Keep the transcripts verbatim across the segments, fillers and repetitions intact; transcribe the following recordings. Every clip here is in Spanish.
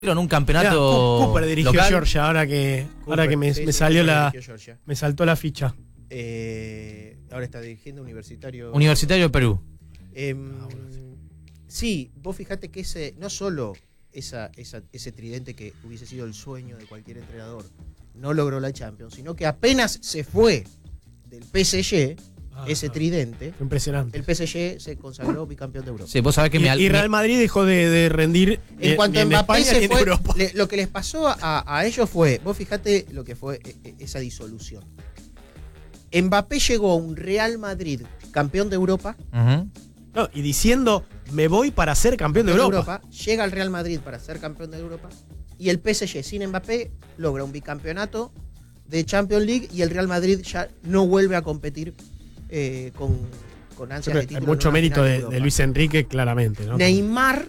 en un campeonato Mirá, Cooper dirigió local. Georgia, ahora que, Cooper, ahora que me, sí, me sí, salió Cooper la. dirigió Georgia. Me saltó la ficha. Eh, ahora está dirigiendo Universitario. Universitario de Perú. Eh, sí, vos fijate que ese, no solo esa, esa, ese tridente que hubiese sido el sueño de cualquier entrenador, no logró la Champions, sino que apenas se fue del P S G, Ah, ese tridente, Fue impresionante. el P S G se consagró bicampeón de Europa. Sí, vos sabés que Y, me, al- y Real me- Madrid dejó de, de rendir En ni- cuanto ni a en Mbappé España ni se en fue, Europa. le- lo que les pasó a, a ellos fue, vos fijate lo que fue eh, esa disolución. Mbappé llegó a un Real Madrid campeón de Europa, Ujú. No, y diciendo, me voy para ser campeón de Europa. llega al Real Madrid para ser campeón de Europa, y el P S G sin Mbappé logra un bicampeonato de Champions League y el Real Madrid ya no vuelve a competir eh, con, con ansias de Hay título. mucho en una mérito final de, Europa. de Luis Enrique, claramente, ¿no? Neymar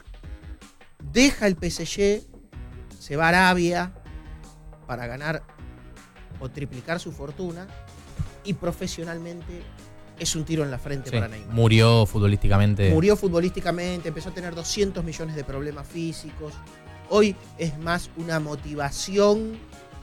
deja el P S G, se va a Arabia para ganar o triplicar su fortuna, y profesionalmente es un tiro en la frente Sí, para Neymar. murió futbolísticamente. Murió futbolísticamente, empezó a tener doscientos millones de problemas físicos. Hoy es más una motivación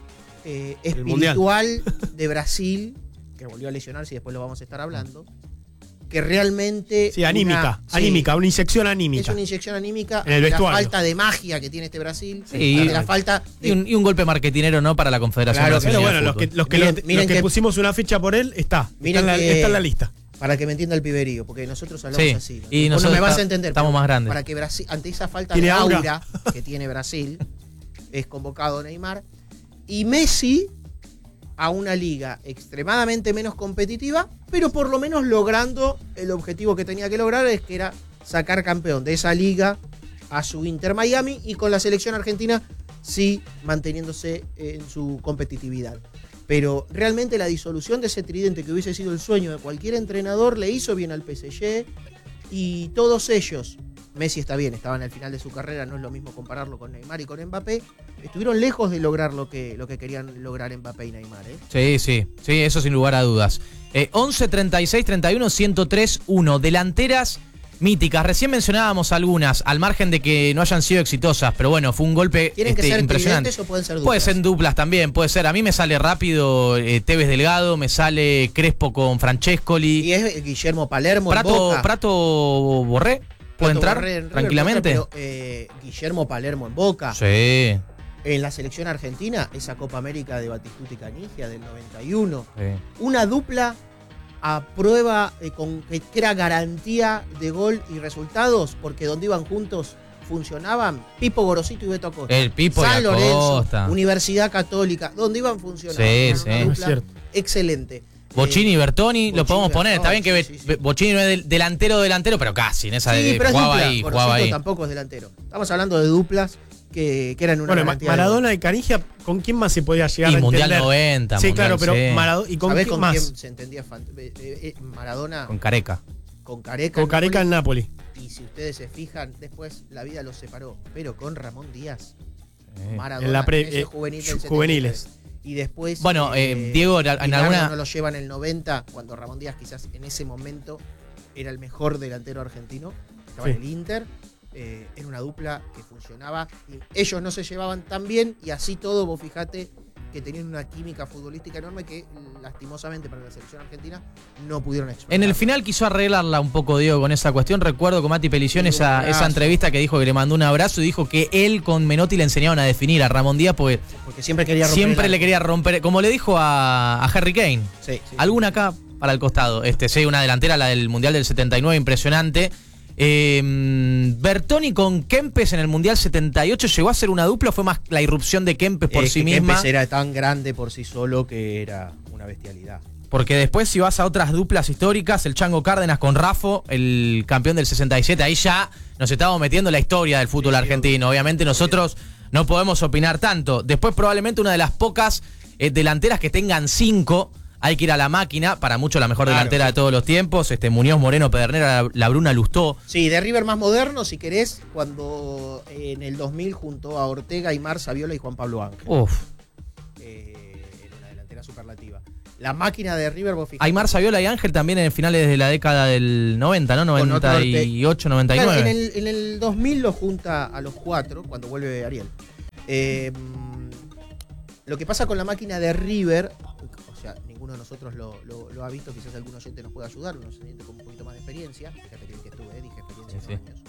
eh, El Mundial. espiritual de Brasil, que volvió a lesionarse y después lo vamos a estar hablando, que realmente... Sí, anímica, una- sí, anímica, una inyección es anímica. una inyección anímica En el de la vestuario. falta de magia que tiene este Brasil, Sí, de la falta de... Y un, y un golpe marketinero, ¿no? Para la Confederación Claro, Brasileña Pero de bueno, los que, Fútbol. los que, Miren- los- miren los que que- pusimos una ficha por él, está. Está Miren en, la, que- está en la lista. Para que me entienda el piberío, porque nosotros hablamos Sí, así. y Vos nosotros no me vas está- a entender. estamos pero más grandes. Para que Brasil, ante esa falta Tiene de aura, aura. que tiene Brasil, es convocado Neymar. Y Messi a una liga extremadamente menos competitiva, pero por lo menos logrando el objetivo que tenía que lograr, es que era sacar campeón de esa liga a su Inter Miami, y con la selección argentina sí manteniéndose en su competitividad. Pero realmente la disolución de ese tridente, que hubiese sido el sueño de cualquier entrenador, le hizo bien al P S G, y todos ellos, Messi está bien, estaban al final de su carrera, no es lo mismo compararlo con Neymar y con Mbappé, estuvieron lejos de lograr lo que, lo que querían lograr Mbappé y Neymar, ¿eh? Sí, sí, sí, eso sin lugar a dudas. Eh, once, treinta y seis, treinta y uno, ciento tres, uno. Delanteras míticas. Recién mencionábamos algunas, al margen de que no hayan sido exitosas, pero bueno, fue un golpe ¿Tienen este, que ser impresionante. tridentes o pueden ser duplas? Puede ser en duplas también, puede ser. A mí me sale rápido eh, Tevez Delgado, me sale Crespo con Francescoli. Y es Guillermo Palermo en Prato, Boca. Prato Borré, ¿puede Prato entrar Borré en River, tranquilamente? pero, eh, Guillermo Palermo en Boca. Sí. En la selección argentina, esa Copa América de Batistuta y Canigia del noventa y uno. sí. Una dupla a prueba eh, con que que era garantía de gol y resultados, porque donde iban juntos funcionaban. Pipo Gorosito y Beto Acosta. El Pipo y San Lorenzo, Acosta. Universidad Católica, donde iban funcionando. Sí, Era sí. una Es dupla cierto. excelente. Bochini y Eh, Bertoni, lo Bochini, podemos poner. Está bien que sí, Be- sí, sí. Be- Bochini no es del- delantero delantero, pero casi, en esa sí, de, pero es jugaba dupla. ahí, Gorosito jugaba ahí. tampoco es delantero. Estamos hablando de duplas que, que eran una Bueno, Ma- garantía de gol. Maradona y Canigia, ¿con quién más se podía llegar Y a Mundial entender? noventa, Sí, Mundial, claro, pero sí. Maradona. ¿Y con ¿Sabés quién con más? quién se entendía? fan- eh, eh, eh, Maradona Con Careca. con Careca. Con Careca en Napoli. Nápoli. Y si ustedes se fijan, después la vida los separó. Pero con Ramón Díaz, Eh. Maradona, En la pre- ese eh, juvenil del juveniles. setenta y tres. Y después. Bueno, eh, Diego, en Bilardo alguna- no lo lleva en el noventa, cuando Ramón Díaz quizás en ese momento era el mejor delantero argentino. Estaba Sí. en el Inter. Eh, era una dupla que funcionaba. Y ellos no se llevaban tan bien, y así todo, vos fijate que tenían una química futbolística enorme que lastimosamente para la selección argentina no pudieron explotar. En el final quiso arreglarla un poco, Diego, con esa cuestión. Recuerdo con Mati Pelición Sí, un esa, abrazo. esa entrevista que dijo que le mandó un abrazo y dijo que él con Menotti le enseñaban a definir a Ramón Díaz porque Porque siempre quería romper siempre el le arco. quería romper, como le dijo a, a Harry Kane. Sí, sí. Alguna acá para el costado. Este, sí, una delantera, la del Mundial del setenta y nueve, impresionante. Eh, Bertoni con Kempes en el Mundial setenta y ocho, ¿llegó a ser una dupla o fue más la irrupción de Kempes por Es sí que misma? Kempes era tan grande por sí solo que era una bestialidad. Porque después si vas a otras duplas históricas, el Chango Cárdenas con Rafo, el campeón del sesenta y siete, ahí ya nos estamos metiendo en la historia del fútbol argentino. Obviamente nosotros no podemos opinar tanto. Después probablemente una de las pocas eh, delanteras que tengan cinco. Hay que ir a la máquina, para muchos la mejor Claro, delantera sí. de todos los tiempos. Este Muñoz, Moreno, Pedernera, la, la Bruna Lustó. Sí, de River más moderno, si querés, cuando en el dos mil juntó a Ortega, Aymar, Saviola y Juan Pablo Ángel. Uf. Eh, era una delantera superlativa. La máquina de River, vos fijate. Aymar, Saviola y Ángel también en finales de la década del noventa, ¿no? Con otro noventa y ocho, noventa y nueve. Claro, en, el, en el dos mil lo junta a los cuatro, cuando vuelve Ariel. Eh, lo que pasa con la máquina de River, o sea, ninguno de nosotros lo, lo, lo ha visto, quizás algún oyente nos pueda ayudar, un oyente con un poquito más de experiencia. Fíjate que estuve, eh, dije experiencia Sí, de sí. años.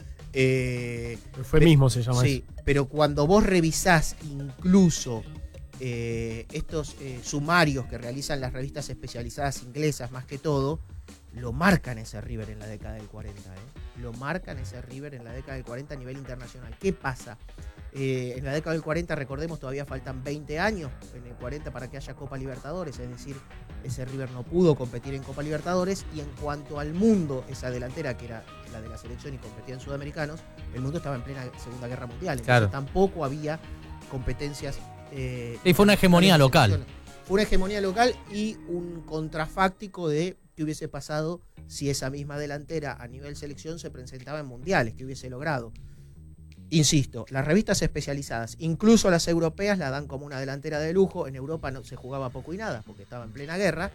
Eh, Eufemismo se llama sí, eso. pero cuando vos revisás incluso eh, estos eh, sumarios que realizan las revistas especializadas inglesas más que todo, lo marcan ese River en la década del cuarenta, ¿eh? Lo marcan ese River en la década del cuarenta a nivel internacional. ¿Qué pasa? Eh, en la década del cuarenta, recordemos, todavía faltan veinte años en el cuarenta para que haya Copa Libertadores, es decir, ese River no pudo competir en Copa Libertadores, y en cuanto al mundo, esa delantera que era la de la selección y competía en sudamericanos, el mundo estaba en plena Segunda Guerra Mundial, entonces Claro. tampoco había competencias. Eh, Sí, fue una hegemonía local. Fue una hegemonía local y un contrafáctico de qué hubiese pasado si esa misma delantera a nivel selección se presentaba en mundiales, que hubiese logrado. Insisto, las revistas especializadas, incluso las europeas, la dan como una delantera de lujo. En Europa no se jugaba poco y nada porque estaba en plena guerra.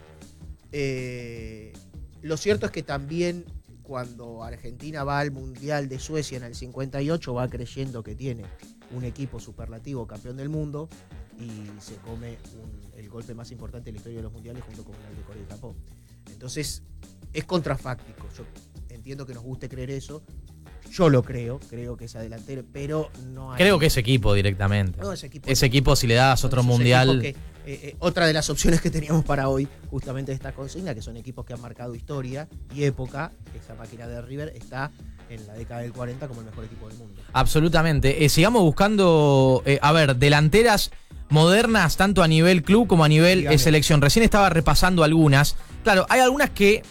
Eh, lo cierto es que también cuando Argentina va al Mundial de Suecia en el cincuenta y ocho va creyendo que tiene un equipo superlativo campeón del mundo y se come un, el golpe más importante de la historia de los mundiales junto con el de Corea y Japón. Entonces es contrafáctico. Yo entiendo que nos guste creer eso. Yo lo creo, creo que es delantera, pero no hay... Creo que ese equipo directamente. No, ese equipo, Ese equipo, si le das otro son esos mundial. equipos que, eh, eh, otra de las opciones que teníamos para hoy, justamente de esta consigna, que son equipos que han marcado historia y época. Esa máquina de River está en la década del cuarenta como el mejor equipo del mundo. Absolutamente. Eh, sigamos buscando, eh, a ver, delanteras modernas, tanto a nivel club como a nivel eh, selección. Recién estaba repasando algunas. Claro, hay algunas que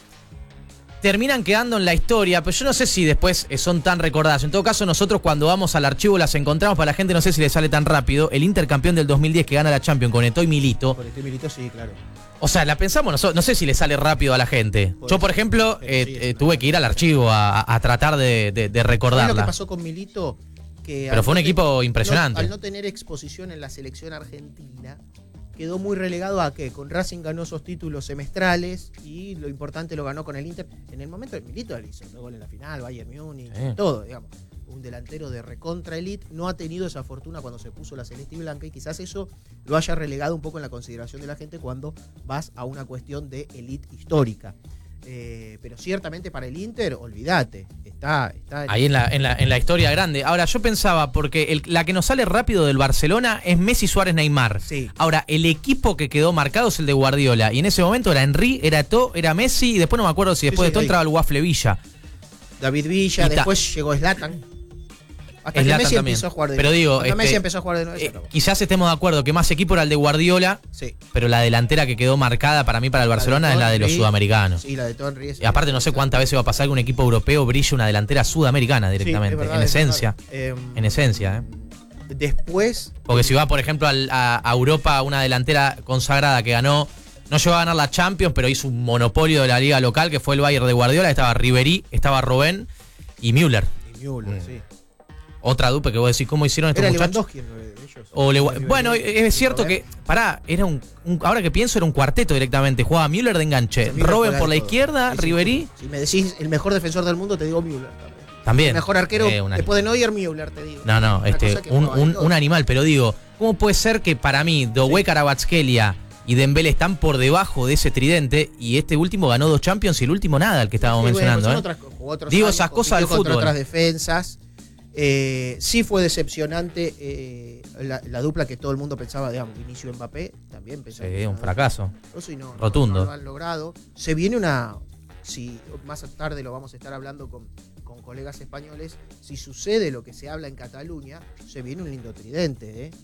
terminan quedando en la historia, pero yo no sé si después eh, son tan recordadas. En todo caso, nosotros cuando vamos al archivo las encontramos. Para la gente no sé si le sale tan rápido. El Inter campeón del dos mil diez que gana la Champions con Eto'o y Milito. Por este Milito, sí, claro. O sea, la pensamos nosotros, no sé si le sale rápido a la gente. Pues, Yo, por ejemplo, eh, sí, eh, tuve que ir al archivo a, a tratar de, de, de ¿Sabés recordarla. lo que pasó con Milito? Que Pero fue un no equipo te- impresionante. no- al no tener exposición en la selección argentina, quedó muy relegado a que con Racing ganó esos títulos semestrales y lo importante lo ganó con el Inter. En el momento de Milito le hizo dos goles en la final, Bayern Múnich, Sí. todo, digamos. Un delantero de recontra elite, no ha tenido esa fortuna cuando se puso la celeste y blanca, y quizás eso lo haya relegado un poco en la consideración de la gente cuando vas a una cuestión de elite histórica. Eh, pero ciertamente para el Inter, olvídate, está, está Ahí en la, en, la, en la historia grande. Ahora, yo pensaba, porque el- la que nos sale rápido del Barcelona es Messi, Suárez, Neymar. Sí. Ahora, el equipo que quedó marcado es el de Guardiola. Y en ese momento era Henry, era Eto'o, era Messi, y después no me acuerdo si después Sí, sí, de todo ahí. entraba el Waffle Villa. David Villa, Y ta- después llegó Zlatan. Hasta que Zlatan Messi también. empezó a jugar de Pero nuevo. digo, Cuando este, Messi empezó a jugar de nuevo, se Eh, acabó. quizás estemos de acuerdo que más equipo era el de Guardiola, Sí. pero la delantera que quedó marcada para mí para el Barcelona es la de los Henry, sudamericanos. Sí, la de Henry. Y aparte no sé cuántas veces va a pasar que un equipo europeo brille una delantera sudamericana directamente, Sí, es verdad, en es esencia. verdad. Eh, En esencia, ¿eh? Después, Porque si va, por ejemplo, al- a, a Europa, una delantera consagrada que ganó, no llegó a ganar la Champions, pero hizo un monopolio de la liga local, que fue el Bayern de Guardiola. Estaba Ribery, estaba Robben y Müller. y Müller, sí. Otra dupla que vos decís, ¿cómo hicieron estos Era muchachos? Lewandowski el nueve de ellos. O Le- Ribery, bueno, es cierto Robben. que, pará, era un, un- ahora que pienso, era un cuarteto directamente. Jugaba Müller de enganche, Müller Robben juega por la de todo. izquierda, Sí, sí. Ribery Si me decís el mejor defensor del mundo, te digo Müller también. también. El mejor arquero, Eh, una- después de Neuer, Müller, te digo. No, no, Una este, cosa que un, jugaba de un, todo. un animal, pero digo, ¿cómo puede ser que para mí Doué, Kvaratskhelia y Dembélé están por debajo de ese tridente y este último ganó dos Champions y el último nada, el que estábamos Sí, bueno, mencionando? son ¿eh? otras- jugó otros Digo años, esas cosas del compitió contra fútbol. otras defensas. Eh, sí fue decepcionante eh, la, la dupla que todo el mundo pensaba, digamos, Vinicius y Mbappé. También pensaba que Sí, era un una fracaso. dupla, y no, no- Rotundo. no lo han logrado. Se viene una. Si más tarde lo vamos a estar hablando con, con colegas españoles. Si sucede lo que se habla en Cataluña, se viene un lindo tridente, ¿eh?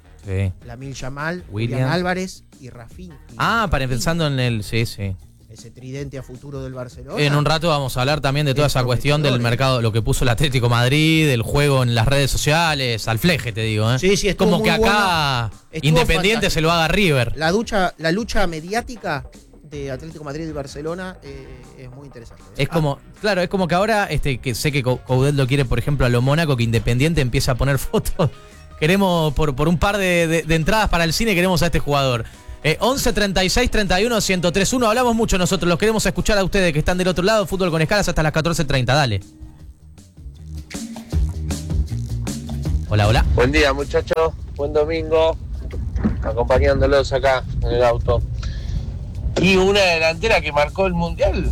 Sí. Lamine Yamal, William. Julián Álvarez y Rafinha. Ah, para pensando en el. Sí, sí. Ese tridente a futuro del Barcelona. En un rato vamos a hablar también de toda Es esa cuestión del prometedor, ¿eh? mercado, lo que puso el Atlético Madrid, el juego en las redes sociales, al fleje, te digo. ¿eh? Sí, sí, estuvo Como muy que acá bueno. Estuvo Independiente fantástico. se lo haga River. La ducha, la lucha mediática de Atlético Madrid y Barcelona eh, es muy interesante. Es como, claro, es como que ahora, este, que sé que Cou- Coudet lo quiere, por ejemplo, a lo Mónaco, que Independiente empieza a poner fotos. Queremos, por, por un par de, de- de entradas para el cine, queremos a este jugador. Eh, once treinta y seis treinta y uno ciento tres uno. Hablamos mucho nosotros, los queremos escuchar a ustedes que están del otro lado. Fútbol con escalas hasta las catorce treinta. Dale. Hola, hola. Buen día, muchachos. Buen domingo. Acompañándolos acá en el auto. Y una delantera que marcó el Mundial.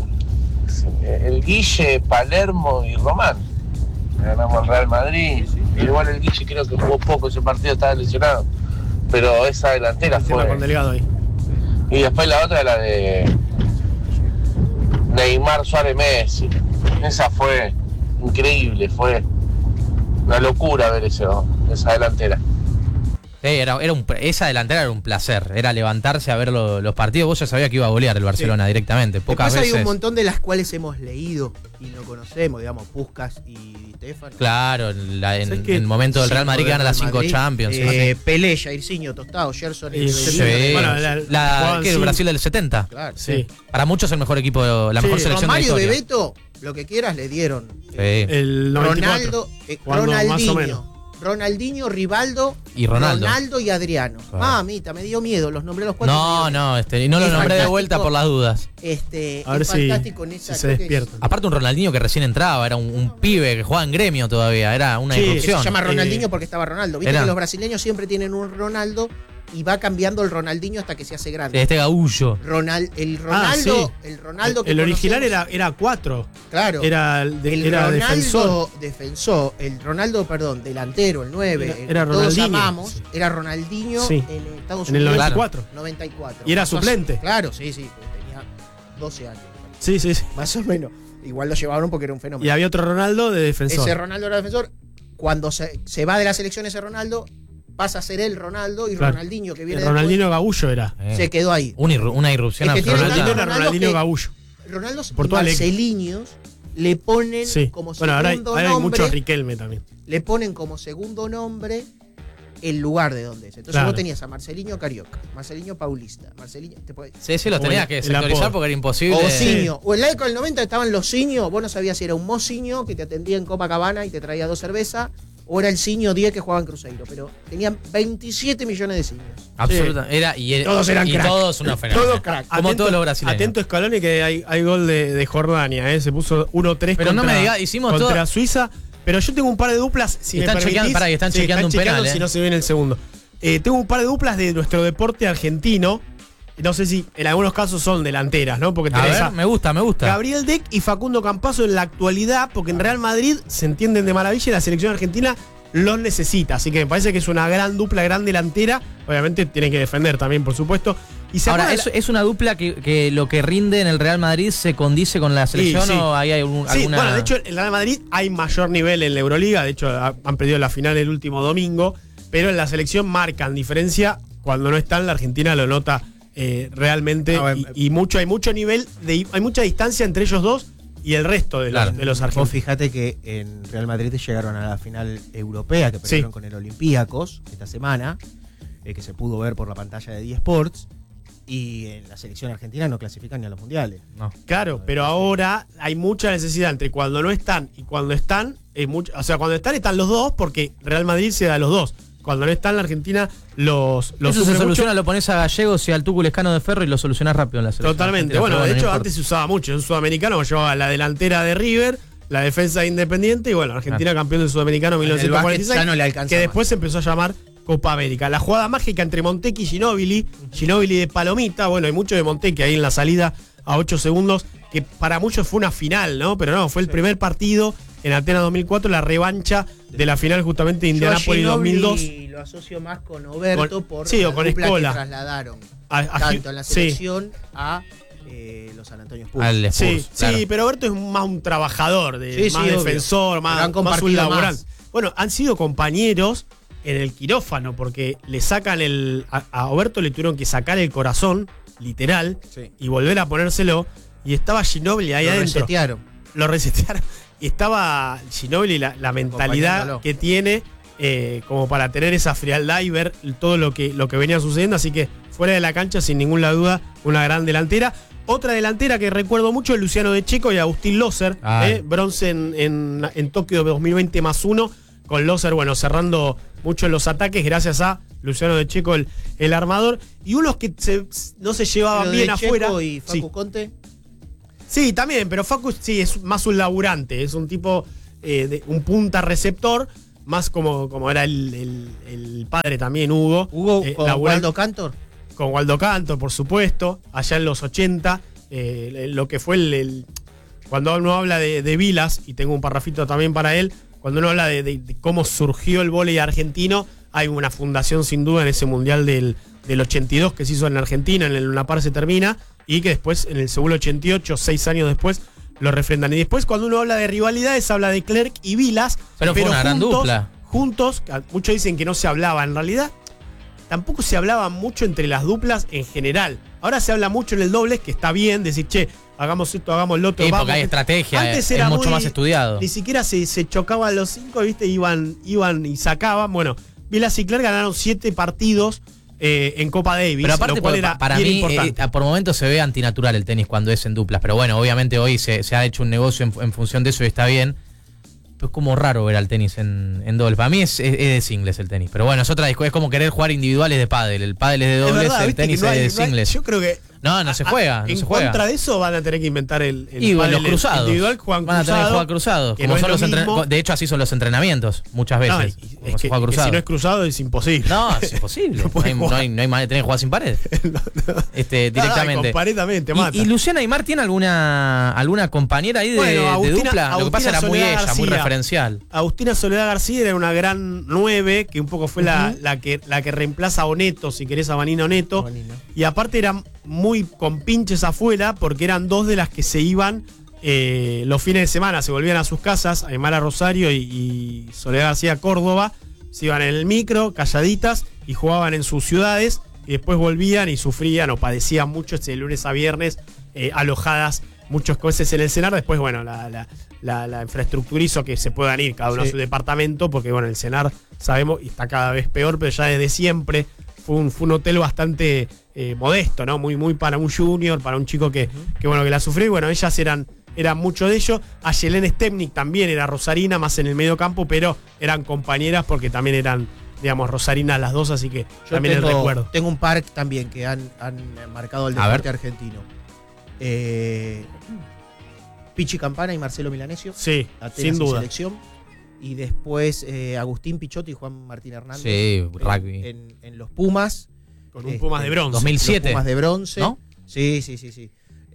El Guille, Palermo y Román. Ganamos el Real Madrid. Igual el Guille creo que jugó poco ese partido, estaba lesionado. Pero esa delantera fue... con Delgado ahí. Y después la otra, la de Neymar, Suárez, Messi. Esa fue increíble, fue una locura ver eso, esa delantera. Sí, era, era un, esa delantera era un placer, era levantarse a ver lo, los partidos. Vos ya sabías que iba a golear el Barcelona sí. directamente. Pocas Después veces. hay un montón de las cuales hemos leído y no conocemos, digamos, Puskás y Di Stéfano. Claro, la, en, en el momento del Real Madrid que gana las cinco Champions. Eh, sí. Pelé, Jairzinho, Tostado, Gerson. Sí, sí. Bueno, la, la, ¿qué, el Brasil del setenta. Claro, sí. Para muchos el mejor equipo, la sí. mejor selección Romario, de la historia. Bebeto, lo que quieras le dieron. Sí. El Ronaldo, eh, Ronaldinho. Ronaldinho, Rivaldo y Ronaldo. Ronaldo y Adriano. Claro. Mamita, me dio miedo, los nombré los cuatro. No, no, este, y no los nombré de vuelta por las dudas. Este, a ver es si, fantástico en esa si se despierta. Aparte un Ronaldinho que recién entraba, era un, un pibe que jugaba en Gremio todavía, era una sí, irrupción. Se llama Ronaldinho eh, porque estaba Ronaldo. Viste era. que los brasileños siempre tienen un Ronaldo y va cambiando el Ronaldinho hasta que se hace grande. Este gaullo. Ronald, el Ronaldo, ah, sí. el Ronaldo que El, el original era, era cuatro. Claro. Era, de, el era Ronaldo defensor. defensor. El Ronaldo, perdón, delantero, el nueve. Era, era todos Ronaldinho. amamos. Sí. Era Ronaldinho sí. en Estados Unidos. En el noventa y cuatro. noventa y cuatro. Y era suplente. Claro, sí, sí. Tenía doce años. Sí, sí, sí. Más o menos. Igual lo llevaron porque era un fenómeno. Y había otro Ronaldo de defensor. Ese Ronaldo era defensor. Cuando se, se va de la selección ese Ronaldo, pasa a ser el Ronaldo y claro. Ronaldinho que viene el Ronaldinho después, Gaullo era. Eh. Se quedó ahí. Una, irru una irrupción es que absoluta. Ronaldinho era Ronaldinho Gaullo. Ronaldo y Marceliños le ponen sí. como bueno, ahora hay, segundo ahora hay nombre. mucho Riquelme también. Le ponen como segundo nombre el lugar de donde es. Entonces claro. vos tenías a Marceliño Carioca, Marceliño Paulista, Marceliño. Te podés... Sí, sí, los tenías que sectorizar porque era imposible. O Ciño. O en la década del noventa estaban los Ciño, vos no sabías si era un Mociño que te atendía en Copacabana y te traía dos cervezas. O era el Ciño diez que jugaba en Cruzeiro, pero tenían veintisiete millones de Ciños. Absolutamente. Era, y, era, todos eran y crack. todos una fenómeno. Todos crack. Como atento, todos los brasileños. Atento Scaloni que hay, hay gol de, de Jordania, ¿eh? Se puso uno tres pero contra, no me diga, hicimos contra todo... Suiza. Pero yo tengo un par de duplas. Si están me chequeando, pará, y están sí, chequeando están un penal. Si ¿eh? no se ve en el segundo. Eh, tengo un par de duplas de nuestro deporte argentino. No sé si en algunos casos son delanteras, ¿no? Porque a tenés ver, a me gusta, me gusta. Gabriel Deck y Facundo Campazzo en la actualidad, porque en Real Madrid se entienden de maravilla y la selección argentina los necesita. Así que me parece que es una gran dupla, gran delantera. Obviamente tienen que defender también, por supuesto. Y se Ahora, ¿es, la... ¿es una dupla que, que lo que rinde en el Real Madrid se condice con la selección sí, sí. o ahí hay un, sí, alguna...? Bueno, de hecho, en el Real Madrid hay mayor nivel en la Euroliga. De hecho, han perdido la final el último domingo. Pero en la selección marcan diferencia. Cuando no están, la Argentina lo nota eh, realmente. Ah, bueno, y, y mucho hay mucho nivel, de, hay mucha distancia entre ellos dos y el resto de, claro. los, de los argentinos. Vos fíjate que en Real Madrid llegaron a la final europea que perdieron sí. con el Olympiacos esta semana, eh, que se pudo ver por la pantalla de D Sports, y en la selección argentina no clasifican ni a los mundiales. No. Claro, no, pero ahora hay mucha necesidad entre cuando no están y cuando están. Es mucho, o sea, cuando están están los dos porque Real Madrid se da los dos. Cuando no están en la Argentina, los, los Eso se soluciona, mucho. Lo pones a Gallegos y al Tucu Lescano de Ferro y lo solucionás rápido en la selección. Totalmente. Bueno, de hecho, no antes se usaba mucho. Un sudamericano llevaba la delantera de River, la defensa de Independiente y bueno, Argentina claro. campeón del sudamericano en mil novecientos cuarenta y seis, no le que después se empezó a llamar Copa América. La jugada mágica entre Montecchi y Ginóbili, Ginóbili de Palomita, bueno, hay mucho de Montecchi ahí en la salida a ocho segundos, que para muchos fue una final, ¿no? Pero no, fue el sí. primer partido en Atenas dos mil cuatro, la revancha de la final justamente de Indianápolis dos mil dos. Y lo asocio más con Oberto con, por sí, la o con dupla Escola. que trasladaron a, a, tanto en la selección sí. a eh, los San Antonio Spurs. Al Spurs, sí, claro. sí, pero Oberto es más un trabajador, de, sí, más sí, defensor, obvio. más, más un laburante. Bueno, han sido compañeros en el quirófano porque le sacan el a, a Oberto le tuvieron que sacar el corazón, literal, sí. y volver a ponérselo. Y estaba Ginóbili ahí lo adentro. Lo resetearon. Lo resetearon. Y estaba Ginóbili, la, la mentalidad que tiene eh, como para tener esa frialdad y ver todo lo que, lo que venía sucediendo. Así que fuera de la cancha, sin ninguna duda, una gran delantera. Otra delantera que recuerdo mucho es Luciano De Checo y Agustín Loser. Eh, bronce en, en, en Tokio dos mil veinte más uno. Con Loser, bueno, cerrando mucho los ataques gracias a Luciano De Checo, el, el armador. Y unos que se, no se llevaban Pero bien de afuera. Checo y Facu sí. Conte. Sí, también, pero Facu sí es más un laburante, es un tipo, eh, de, un punta receptor, más como, como era el, el, el padre también, Hugo. Hugo eh, con laburan- Waldo Cantor. Con Waldo Cantor, por supuesto, allá en los ochenta, eh, lo que fue el, el- cuando uno habla de, de Vilas, y tengo un parrafito también para él, cuando uno habla de, de- de cómo surgió el vóley argentino, hay una fundación sin duda en ese mundial del, del ochenta y dos que se hizo en Argentina, en el Luna Park se termina, y que después en el Seúl ochenta y ocho, seis años después, lo refrendan. Y después cuando uno habla de rivalidades, habla de Clerc y Vilas, Pero fue una gran juntos, dupla. juntos, muchos dicen que no se hablaba, en realidad tampoco se hablaba mucho entre las duplas en general. Ahora se habla mucho en el dobles, que está bien decir, che, hagamos esto, hagamos lo otro. Sí, vamos. porque hay estrategia, Antes es era mucho muy- más estudiado. Ni siquiera se, se chocaban los cinco, ¿viste? Iban, iban y sacaban. Bueno, Vilas y Clerc ganaron siete partidos eh, en Copa Davis. Pero aparte, lo cual por- era para bien mí, importante. eh, por momentos se ve antinatural el tenis cuando es en duplas. Pero bueno, obviamente hoy se, se ha hecho un negocio en, en función de eso y está bien. Pero es como raro ver al tenis en, en dobles. Para mí es, es, es de singles el tenis. Pero bueno, es otra discusión. Es como querer jugar individuales de pádel. El pádel es de Es dobles, verdad, el ¿viste? tenis Que no hay- es de no hay- singles. Yo creo que. No, no se juega, no en se juega. contra de eso van a tener que inventar el, el Y bueno, pádel los cruzados. individual, juegan Van a tener que cruzado, jugar cruzados. que Como no es son lo los entre- mismo. De hecho, así son los entrenamientos, muchas veces. No, y- como es se que, juega que cruzado. si no es cruzado es imposible. No, es imposible. No no, puede hay, no, jugar. hay, no hay manera de tener que jugar sin pared. este, directamente. Completamente, Y- mata. Y, Luciana Aymar tiene alguna alguna compañera ahí de, Bueno, de Agustina- dupla. Lo que pasa Agustina era muy Soledad ella, muy García. referencial. Agustina Soledad García era una gran nueve, que un poco fue la, la, que, la que reemplaza a Oneto, si querés, a Vanina Oneto. Vanina. Y aparte eran muy con pinches afuera, porque eran dos de las que se iban eh, los fines de semana, se volvían a sus casas, Aymara Rosario y, y Soledad García Córdoba, se iban en el micro, calladitas, y jugaban en sus ciudades, y después volvían y sufrían o padecían mucho ese lunes a viernes, eh, alojadas muchos veces en el CENAR. Después, bueno, la, la, la, la infraestructura hizo que se puedan ir cada uno Sí. a su departamento, porque bueno, el CENAR sabemos y está cada vez peor, pero ya desde siempre fue un, fue un hotel bastante eh, modesto, ¿no? Muy, muy para un junior, para un chico que, que bueno, que la sufrió, y bueno, ellas eran, eran mucho de ello. A Yelena Stepnik también era rosarina, más en el medio campo, pero eran compañeras porque también eran, digamos, rosarinas las dos, así que Yo también tengo, el recuerdo. tengo un par también que han, han marcado el A ver. deporte argentino. Eh, Pichi Campana y Marcelo Milanesio. Sí, Atenas sin en duda. selección. Y después eh, Agustín Pichotti y Juan Martín Hernández. Sí, eh, rugby. En, en los Pumas. Con un Este, Pumas de bronce. dos mil siete. Los Pumas de bronce. ¿No? Sí, sí, sí, sí.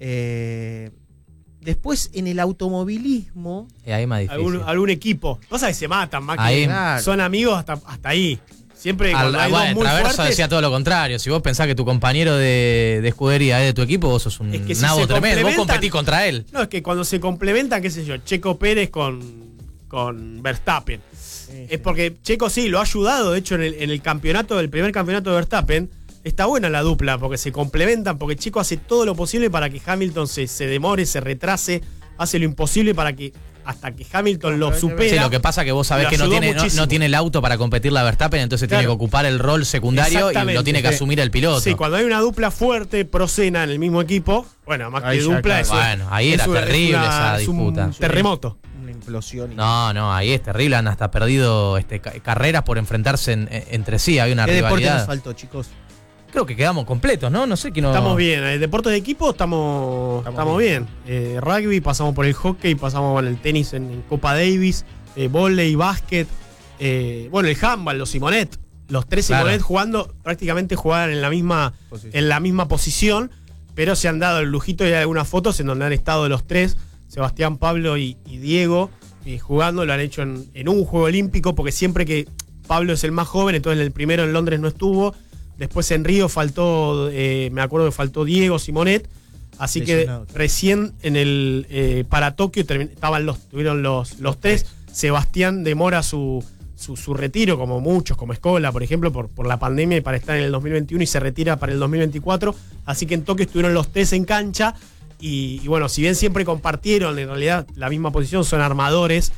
Eh, después en el automovilismo. Eh, ahí es más difícil. Algún, algún equipo. Pasa que se matan, más Ahí. que Claro. son amigos hasta, hasta ahí. Siempre Al, cuando hay bueno, dos muy Traverso fuertes, decía todo lo contrario. Si vos pensás que tu compañero de, de escudería es de tu equipo, vos sos un Es que si nabo se tremendo. Vos complementan- competís contra él. No, es que cuando se complementan, qué sé yo, Checo Pérez con, con Verstappen. Es porque Checo sí, lo ha ayudado. De hecho, en el, en el campeonato, el primer campeonato de Verstappen, está buena la dupla, porque se complementan, porque Checo hace todo lo posible para que Hamilton se, se demore, se retrase, hace lo imposible para que hasta que Hamilton lo supera. Sí, lo que pasa es que vos sabés Lo que no ayudó tiene, no, muchísimo. no tiene el auto para competir la Verstappen, entonces tiene Claro. que ocupar el rol secundario y Exactamente. lo tiene que Sí. asumir el piloto. Sí, cuando hay una dupla fuerte, pro-cena en el mismo equipo, bueno, más Ahí que ya, dupla, claro. eso Bueno, ahí es era una- es terrible una- esa es un disputa. terremoto. Una implosión. No, no, ahí es terrible. Han hasta perdido este, ca- carreras por enfrentarse en- en- entre sí. Hay una ¿Qué deporte nos rivalidad. faltó, chicos? Creo que quedamos completos, ¿no? No sé quién no. Estamos bien, en el deporte de equipo estamos, Estamos estamos bien. Eh, rugby, pasamos por el hockey, pasamos por el tenis en, en Copa Davis, eh, vóley, básquet, eh, bueno, el handball, los Simonet, los tres Claro. Simonet jugando, prácticamente jugaban en la misma, Posición. en la misma posición, pero se han dado el lujito y hay algunas fotos en donde han estado los tres, Sebastián, Pablo y, y Diego, eh, jugando, lo han hecho en, en un juego olímpico, porque siempre que Pablo es el más joven, entonces el primero en Londres no estuvo. Después en Río faltó, eh, me acuerdo que faltó Diego Simonet. Así Lesionado. que recién en el eh, para Tokio termin- estaban los, tuvieron los, los tres. Sebastián demora su, su, su retiro, como muchos, como Escola, por ejemplo, por, por la pandemia y para estar en el dos mil veintiuno y se retira para el dos mil veinticuatro. Así que en Tokio estuvieron los tres en cancha. Y, y bueno, si bien siempre compartieron en realidad la misma posición, son armadores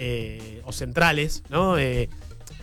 eh, o centrales, ¿no? Eh,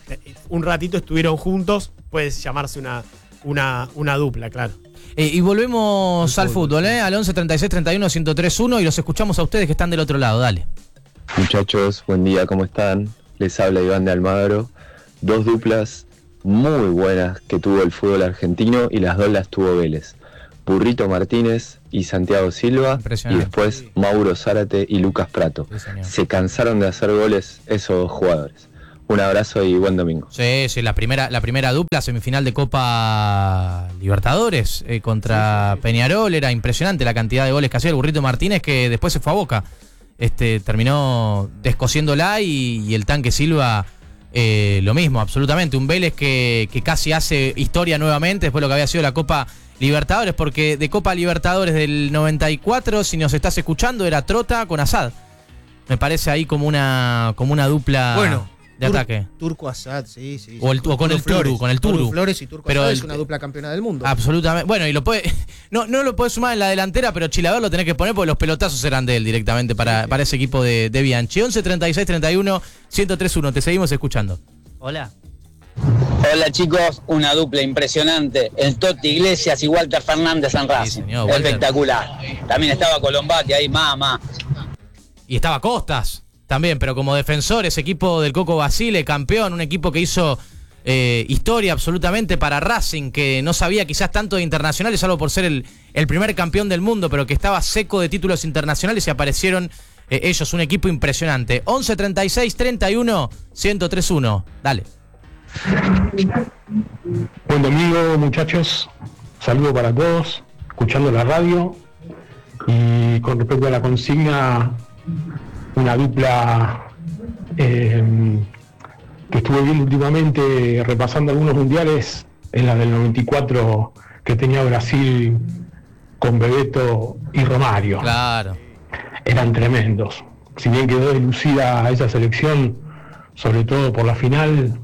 un ratito estuvieron juntos, puede llamarse una, una, una dupla, claro. Eh, y volvemos al fútbol, ¿eh? Al once treinta y seis treinta y uno ciento tres uno y los escuchamos a ustedes que están del otro lado. Dale. Muchachos, buen día, ¿cómo están? Les habla Iván de Almagro. Dos duplas muy buenas que tuvo el fútbol argentino y las dos las tuvo Vélez. Burrito Martínez y Santiago Silva, y Impresionante. después Mauro Zárate y Lucas Prato. Sí, señor. Se cansaron de hacer goles esos dos jugadores. Un abrazo y buen domingo. Sí, sí, la primera, la primera dupla semifinal de Copa Libertadores eh, contra sí, sí, sí. Peñarol. Era impresionante la cantidad de goles que hacía el Burrito Martínez, que después se fue a Boca. Este, terminó descosiéndola y, y el Tanque Silva eh, lo mismo, absolutamente. Un Vélez que, que casi hace historia nuevamente después de lo que había sido la Copa Libertadores, porque de Copa Libertadores del noventa y cuatro, si nos estás escuchando, era Trota con Asad. Me parece ahí como una, como una dupla... Bueno. De Tur- ataque. Turco Asad, sí, sí. O, el, o con el Turu, Flores, con el Turu. Turu Flores y Turco pero Asad el, es una dupla campeona del mundo. Absolutamente. Bueno, y lo puede, no, no lo puedes sumar en la delantera, pero Chilaver lo tenés que poner porque los pelotazos eran de él directamente para, sí, para ese equipo de, de Bianchi. once treinta y seis treinta y uno ciento tres uno. Te seguimos escuchando. Hola. Hola chicos, una dupla impresionante. El Totti Iglesias y Walter Fernández en Racing. Sí, espectacular. También estaba Colombati ahí, mamá. Y estaba Costas también, pero como defensor, ese equipo del Coco Basile, campeón, un equipo que hizo eh, historia absolutamente para Racing, que no sabía quizás tanto de internacionales, salvo por ser el, el primer campeón del mundo, pero que estaba seco de títulos internacionales y aparecieron eh, ellos, un equipo impresionante. once treinta y seis treinta y uno ciento tres uno. Dale. Buen domingo, muchachos. Saludo para todos, escuchando la radio. Y con respecto a la consigna, una dupla eh, que estuve viendo últimamente, repasando algunos mundiales, es la del noventa y cuatro que tenía Brasil con Bebeto y Romario. Claro. Eran tremendos. Si bien quedó dilucida esa selección, sobre todo por la final,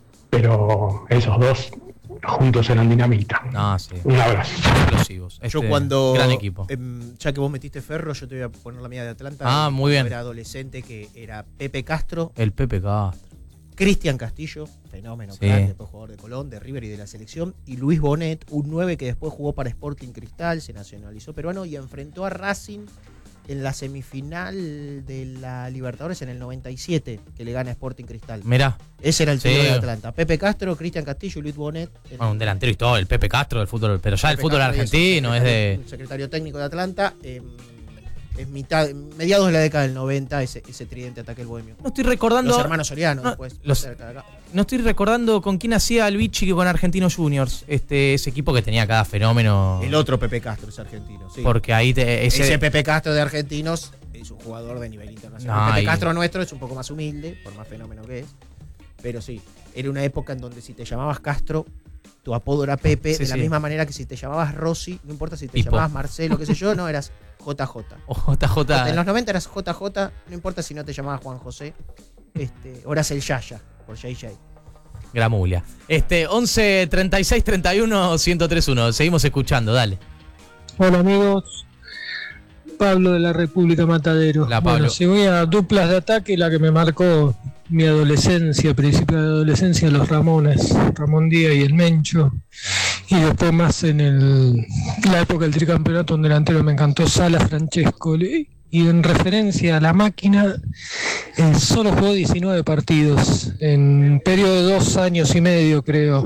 pero esos dos juntos eran dinamita. No, sí. Un abrazo. Explosivos. Este, yo cuando, gran equipo. Eh, ya que vos metiste Ferro, yo te voy a poner la mía de Atlanta. Ah, muy bien. Era adolescente, que era Pepe Castro. El Pepe Castro. Cristian Castillo, fenómeno, sí. crack, después jugador de Colón, de River y de la selección. Y Luis Bonet, un nueve que después jugó para Sporting Cristal, se nacionalizó peruano y enfrentó a Racing en la semifinal de la Libertadores en el noventa y siete, que le gana Sporting Cristal. Mirá. Ese era el trío sí. de Atlanta. Pepe Castro, Cristian Castillo y Luis Bonet. Bueno, un delantero y todo, el Pepe Castro del fútbol, pero ya Pepe el fútbol Castro argentino es, de... Un secretario técnico de Atlanta. Eh, es mitad, mediados de la década del noventa, ese, ese tridente ataque el bohemio. No estoy recordando... Los hermanos Soriano, no, después. Los, de acá. No estoy recordando con quién hacía el Vichy con Argentinos Juniors, este, ese equipo que tenía cada fenómeno. El otro Pepe Castro es argentino, sí. Porque ahí te, ese... ese Pepe Castro de Argentinos es un jugador de nivel internacional. No, Pepe y... Castro nuestro es un poco más humilde, por más fenómeno que es. Pero sí, era una época en donde si te llamabas Castro, tu apodo era Pepe, sí, de la sí. misma manera que si te llamabas Rossi, no importa si te Pipo. llamabas Marcelo, qué sé yo, no, eras J J. O J J. En los noventa eras J J, no importa si no te llamabas Juan José, este, o eras el Yaya, por J J. Gramulia. Este, once treinta y seis treinta y uno ciento tres uno. Seguimos escuchando, dale. Hola amigos. Pablo de la República Matadero. La Pablo. Bueno, si voy a duplas de ataque, la que me marcó mi adolescencia, principio de adolescencia, los Ramones, Ramón Díaz y el Mencho. Y después más en el, la época del tricampeonato, un delantero me encantó, Sala Francescoli. Y en referencia a la máquina, eh, solo jugó diecinueve partidos, en un periodo de dos años y medio creo.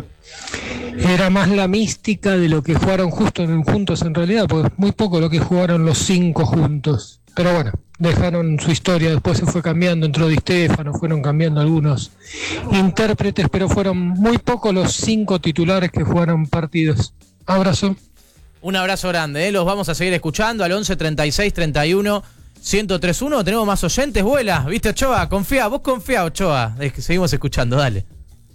Era más la mística de lo que jugaron justo en, juntos en realidad, porque muy poco lo que jugaron los cinco juntos. Pero bueno, dejaron su historia, después se fue cambiando, entró Di Stéfano, fueron cambiando algunos intérpretes, pero fueron muy pocos los cinco titulares que jugaron partidos. Abrazo. Un abrazo grande, ¿eh? Los vamos a seguir escuchando al once treinta y seis treinta y uno ciento tres uno. Tenemos más oyentes, vuela, ¿viste, Ochoa? Confía, vos confía, Ochoa. Es que seguimos escuchando, dale.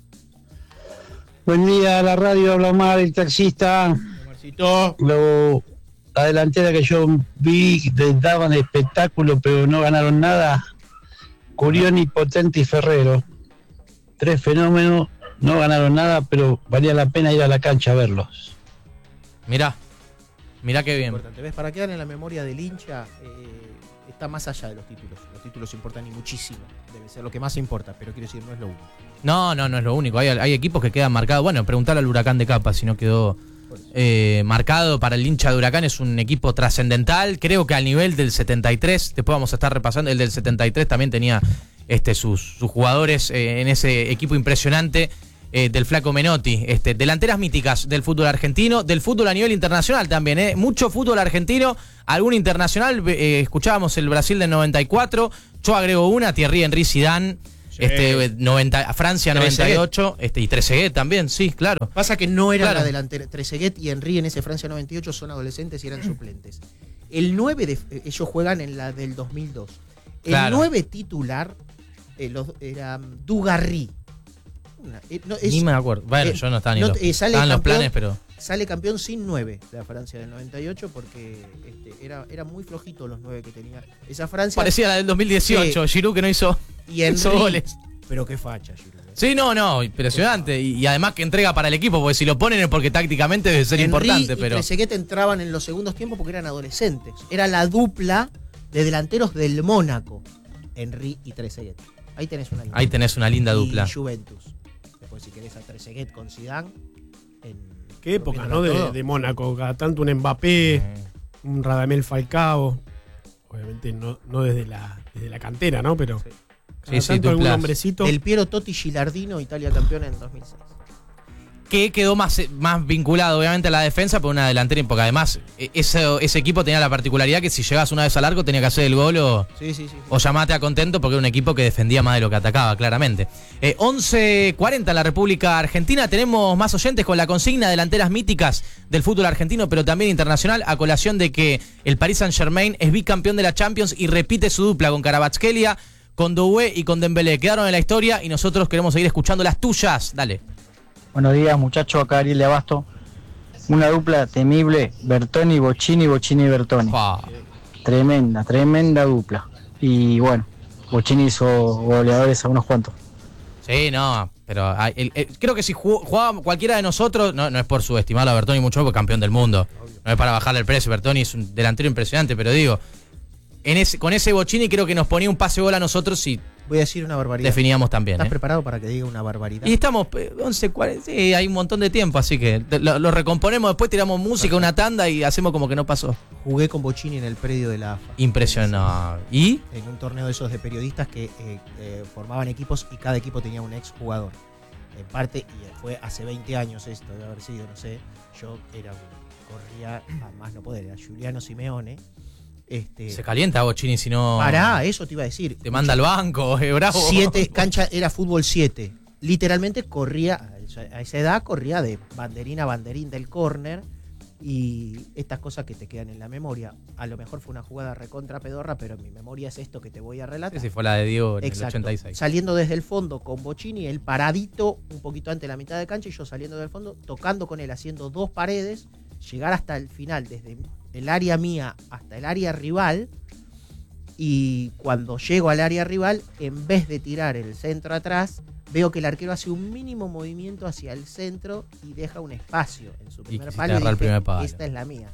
Buen día, la radio, habla Omar, el taxista. Lo, la delantera que yo vi daban espectáculo, pero no ganaron nada. Curioni, Potente y Ferrero. Tres fenómenos, no ganaron nada, pero valía la pena ir a la cancha a verlos. Mirá, mirá qué bien. Importante. ¿Ves? Para quedar en la memoria del hincha, eh, está más allá de los títulos. Los títulos importan y muchísimo. Debe ser lo que más importa, pero quiero decir, no es lo único. No, no, no es lo único. Hay, hay equipos que quedan marcados. Bueno, preguntarle al Huracán de Capa si no quedó eh, marcado. Para el hincha de Huracán es un equipo trascendental. Creo que al nivel del setenta y tres, después vamos a estar repasando, el del setenta y tres también tenía este, sus, sus jugadores eh, en ese equipo impresionante. Eh, del Flaco Menotti, este, delanteras míticas del fútbol argentino, del fútbol a nivel internacional también, eh, mucho fútbol argentino, algún internacional, eh, escuchábamos el Brasil del noventa y cuatro, yo agrego una, Thierry Henry Zidane, Sí. Este, noventa, Francia noventa y ocho, este, y Trezeguet también, sí, claro. Pasa que no era claro. la delantera. Trezeguet y Henry en ese Francia noventa y ocho son adolescentes y eran suplentes. El nueve, de, ellos juegan en la del dos mil dos. El claro. nueve titular eh, los, era Dugarry. Una, eh, no, es, ni me acuerdo. Bueno, eh, yo no estaba ni no, los, eh, sale estaban los campeón, planes, pero... Sale campeón sin nueve la Francia del noventa y ocho porque este, era, era muy flojito los nueve que tenía esa Francia. Parecía la del dos mil dieciocho, sí. Giroud que no hizo, y Henry, hizo goles. Pero qué facha, Giroud. Sí, no, no, impresionante. Y, y además que entrega para el equipo, porque si lo ponen es porque tácticamente debe ser Henry importante. Y pero Trezeguet entraban en los segundos tiempos porque eran adolescentes. Era la dupla de delanteros del Mónaco, Henry y Trezeguet. Ahí tenés una linda, Ahí tenés una linda dupla. Y Juventus. Después si querés a Trezeguet con Zidane. En, Qué época, ¿no? De, de Mónaco. Cada tanto un Mbappé, mm. un Radamel Falcao. Obviamente no, no desde, la, desde la cantera, ¿no? Pero sí. cada sí, tanto sí, algún hombrecito. Del Piero Totti Gilardino, Italia campeona en dos mil seis. Que quedó más, más vinculado obviamente a la defensa por una delantera, porque además ese, ese equipo tenía la particularidad que si llegabas una vez al arco tenía que hacer el gol o, sí, sí, sí, sí. o llamate a contento, porque era un equipo que defendía más de lo que atacaba, claramente. Eh, once cuarenta en la República Argentina, tenemos más oyentes con la consigna delanteras míticas del fútbol argentino, pero también internacional, a colación de que el Paris Saint-Germain es bicampeón de la Champions y repite su dupla con Kvaratskhelia, con Doué y con Dembélé. Quedaron en la historia y nosotros queremos seguir escuchando las tuyas. Dale. Buenos días, muchachos, acá Ariel de Abasto. Una dupla temible, Bertoni, Bochini, Bochini, Bertoni. Wow. Tremenda, tremenda dupla. Y bueno, Bochini hizo goleadores a unos cuantos. Sí, no, pero el, el, creo que si jugaba cualquiera de nosotros, no, no es por subestimarlo a Bertoni mucho, porque campeón del mundo. No es para bajarle el precio, Bertoni es un delantero impresionante, pero digo, en ese, con ese Bochini creo que nos ponía un pase gol a nosotros y... Voy a decir una barbaridad. Definíamos también. ¿Estás ¿eh? preparado para que diga una barbaridad? Y estamos once cuarenta, sí, hay un montón de tiempo, así que lo, lo recomponemos, después tiramos música, una tanda y hacemos como que no pasó. Jugué con Bochini en el predio de la A F A. Impresionante. ¿Y? En un torneo de esos de periodistas que eh, eh, formaban equipos y cada equipo tenía un ex jugador. En parte, y fue hace veinte años esto, debe haber sido, no sé, yo era corría a más no poder, era Giuliano Simeone. Este, se calienta Bochini si no... Pará, eso te iba a decir. Te manda al banco, es bravo. Siete, cancha era fútbol siete. Literalmente corría, a esa edad corría de banderín a banderín del córner y estas cosas que te quedan en la memoria. A lo mejor fue una jugada recontra pedorra, pero en mi memoria es esto que te voy a relatar. Sí, sí, fue la de Diego en Exacto. el ochenta y seis. Saliendo desde el fondo con Bochini, él paradito un poquito antes de la mitad de cancha y yo saliendo del fondo, tocando con él, haciendo dos paredes, llegar hasta el final, desde el área mía hasta el área rival, y cuando llego al área rival, en vez de tirar el centro atrás, veo que el arquero hace un mínimo movimiento hacia el centro y deja un espacio en su primer palo, y dije, primer palo. Esta es la mía.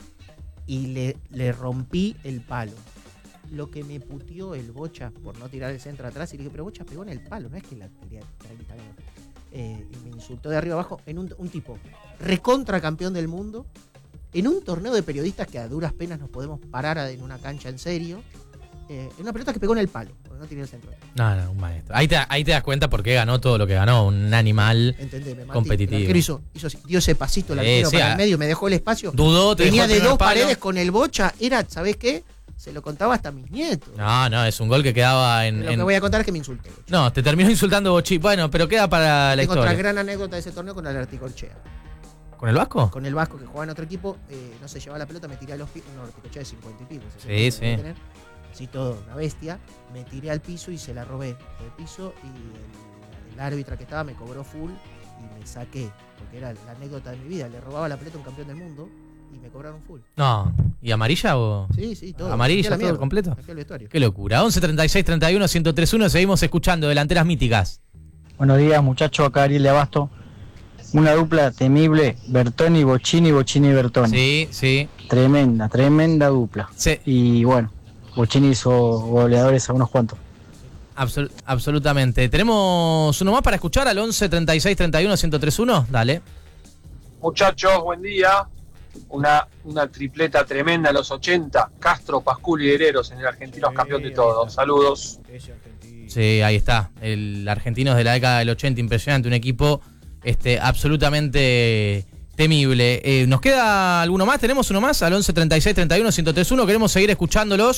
Y le, le rompí el palo. Lo que me puteó el Bocha por no tirar el centro atrás, y le dije, pero Bocha pegó en el palo, no es que la pelea treinta minutos. Eh, y me insultó de arriba abajo en un, un tipo recontra campeón del mundo, en un torneo de periodistas que a duras penas nos podemos parar en una cancha en serio, eh, en una pelota que pegó en el palo, porque no tiré el centro. No, no, un maestro. Ahí te, ahí te das cuenta por qué ganó todo lo que ganó, un animal Entendeme, Mati, competitivo. El arquero hizo, hizo así, dio ese pasito el arquero eh, sí, para a, el medio, me dejó el espacio. Dudó, te venía dejó de dos palo. paredes con el Bocha, era, ¿sabés qué? Se lo contaba hasta a mis nietos. No, no, es un gol que quedaba en... Lo en... que voy a contar es que me insulté. Bocha. No, te terminó insultando Bochi. Bueno, pero queda para la Tengo historia. otra gran anécdota de ese torneo con el Articolchea. ¿Con el Vasco? Con el Vasco que jugaba en otro equipo, eh, no se llevaba la pelota, me tiré a los pies, un Articolchea de cincuenta y pico. Sí, sí. Tener, así todo, una bestia. Me tiré al piso y se la robé del piso y el, el árbitro que estaba me cobró full y me saqué, porque era la anécdota de mi vida. Le robaba la pelota a un campeón del mundo y me cobraron full. No, ¿y amarilla o...? Sí, sí, todo. ¿Amarilla, todo mierda, completo? el Qué locura. once treinta y seis treinta y uno ciento tres uno, seguimos escuchando delanteras míticas. Buenos días, muchachos, acá Ariel de Abasto. Una dupla temible, Bertoni, Bochini, Bochini, Bertoni. Sí, sí. Tremenda, tremenda dupla. Sí. Y bueno, Bochini hizo goleadores a unos cuantos. Absol- absolutamente. ¿Tenemos uno más para escuchar al once treinta y seis treinta y uno ciento tres uno? Dale. Muchachos, buen día. Una, una tripleta tremenda en los ochenta. Castro, Pascual y Hereros en el Argentinos sí, campeón de todo. Saludos. Sí, ahí está. El Argentinos de la década del ochenta, impresionante. Un equipo este, absolutamente temible. Eh, ¿Nos queda alguno más? ¿Tenemos uno más? Al once treinta y seis treinta y uno ciento tres uno. Queremos seguir escuchándolos.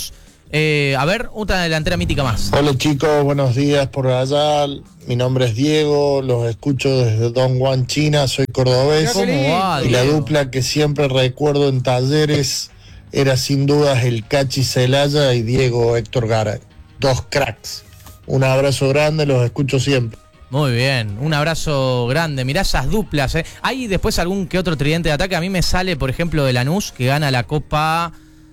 Eh, a ver, otra delantera mítica más. Hola chicos, buenos días por allá. Mi nombre es Diego, los escucho desde Dongguan, China, soy cordobés. ¿Cómo va, y la Diego? dupla que siempre recuerdo en Talleres era sin dudas el Cachi Celaya y Diego Héctor Garay. Dos cracks. Un abrazo grande, los escucho siempre. Muy bien, un abrazo grande. Mirá esas duplas, ¿eh? Hay después algún que otro tridente de ataque. A mí me sale, por ejemplo, de Lanús, que gana la Copa...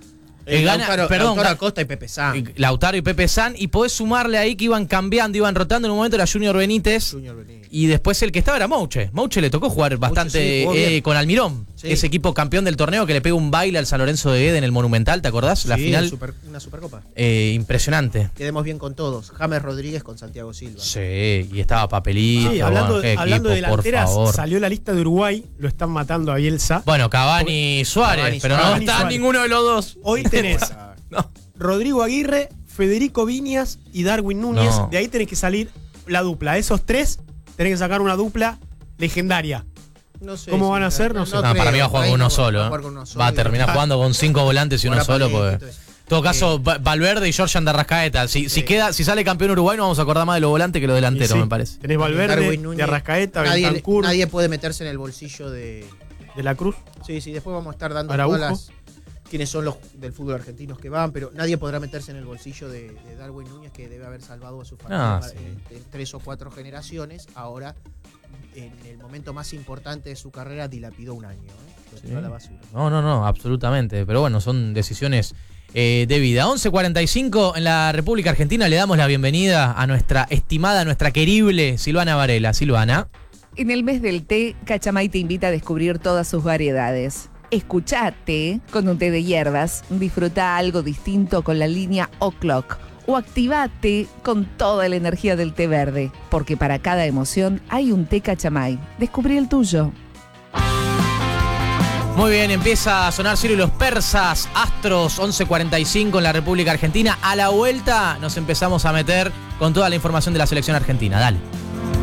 Eh, gana, Lautaro, perdón, Lautaro ga- Acosta y Pepe San. Lautaro y Pepe San, y podés sumarle ahí que iban cambiando, iban rotando. En un momento era Junior Benítez, Junior Benítez. y después el que estaba era Mouche. Mouche le tocó jugar bastante sí, jugó bien. eh, con Almirón, Sí. ese equipo campeón del torneo que le pega un baile al San Lorenzo de Ede en el Monumental, ¿te acordás? La Sí, final, super- una supercopa. eh, impresionante. Quedemos bien con todos. James Rodríguez con Santiago Silva. Sí, y estaba Papelito. Sí, hablando, bueno, qué hablando de equipo, por delanteras, favor. salió la lista de Uruguay, lo están matando a Bielsa. Bueno, Cavani y Suárez, Cavani, pero no Cavani, está Suárez. ninguno de los dos. Hoy tenés No. Rodrigo Aguirre, Federico Viñas y Darwin Núñez. No. De ahí tenés que salir la dupla. Esos tres tenés que sacar una dupla legendaria. No sé ¿Cómo si- van a ser? No sé. No, para mí va a jugar Ahí con uno no, solo. va a ¿eh? jugar con uno solo Va a y- terminar Ah, jugando con cinco volantes y uno Jugará solo. Paletti, Porque... todo eso. En todo caso, Va- Valverde y Georgian de Arrascaeta. Si, si, Sí. queda, si sale campeón Uruguay, no vamos a acordar más de los volantes que los delanteros, Y sí, me parece. Tenés Valverde, Darwin Núñez. de Arrascaeta, Nadie, Bentancur, nadie puede meterse en el bolsillo de. de la Cruz. Sí, sí, después vamos a estar dando Araujo. todas las. Quiénes son los del fútbol argentinos que van, pero nadie podrá meterse en el bolsillo de, de Darwin Núñez, que debe haber salvado a su familia Ah, para- sí. en, en tres o cuatro generaciones. Ahora, en el momento más importante de su carrera, dilapidó un año. ¿eh? Lo tiró a la basura. No, no, no, absolutamente. Pero bueno, son decisiones eh, de vida. once cuarenta y cinco en la República Argentina. Le damos la bienvenida a nuestra estimada, nuestra querible Silvana Varela. Silvana. En el mes del té, Cachamay te invita a descubrir todas sus variedades. Escuchate con un té de hierbas, disfruta algo distinto con la línea O'Clock o activate con toda la energía del té verde, porque para cada emoción hay un té Cachamay. Descubrí el tuyo. Muy bien, empieza a sonar Ciro y los persas, Astros, once cuarenta y cinco en la República Argentina. A la vuelta nos empezamos a meter con toda la información de la selección argentina. Dale.